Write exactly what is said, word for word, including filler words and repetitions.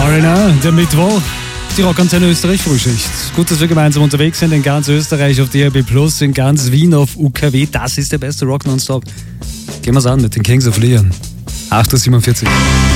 Mariner, der Mittwoch, die Rockantenne Österreich Frühschicht. Gut, dass wir gemeinsam unterwegs sind in ganz Österreich auf D A B Plus, in ganz Wien auf U K W. Das ist der beste Rock nonstop. Gehen wir's an mit den Kings of Leon. acht Uhr siebenundvierzig.